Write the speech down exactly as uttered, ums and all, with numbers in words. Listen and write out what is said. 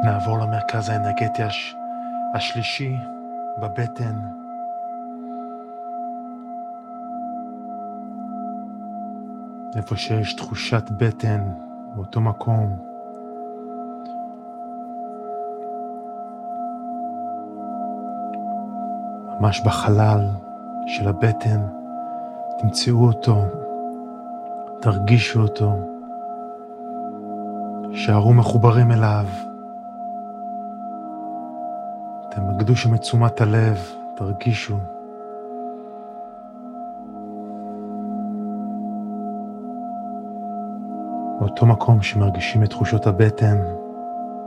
נעבור למרכז האנרגטי הש... השלישי בבטן. איפה שיש תחושת בטן, באותו מקום. ממש בחלל של הבטן, תמצאו אותו, תרגישו אותו, שערו מחוברים אליו. תמקדו שם את תשומת הלב, תרגישו. באותו מקום שמרגישים את תחושות הבטן,